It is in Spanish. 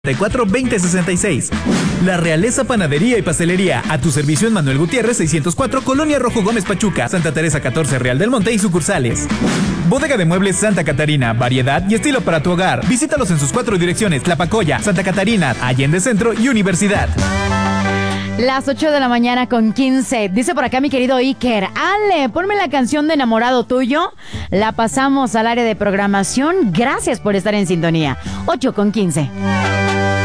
2066. La Realeza Panadería y Pastelería, a tu servicio en Manuel Gutiérrez 604, Colonia Rojo Gómez Pachuca, Santa Teresa 14, Real del Monte y sucursales. Bodega de Muebles Santa Catarina, variedad y estilo para tu hogar. Visítalos en sus 4 direcciones: Tlapacoya, Santa Catarina, Allende Centro y Universidad. Las 8 de la mañana con 15. Dice por acá mi querido Iker: Ale, ponme la canción de Enamorado Tuyo. La pasamos al área de programación. Gracias por estar en sintonía. 8 con 15.